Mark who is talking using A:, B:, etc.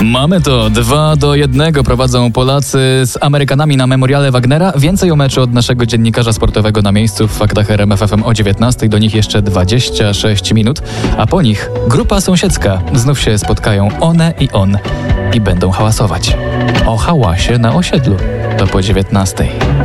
A: Mamy to. 2-1 prowadzą Polacy z Amerykanami na memoriale Wagnera. Więcej o meczu od naszego dziennikarza sportowego na miejscu w Faktach RMF FM o 19. Do nich jeszcze 26 minut, a po nich grupa sąsiedzka. Znów się spotkają one i on i będą hałasować. O hałasie na osiedlu. To po 19.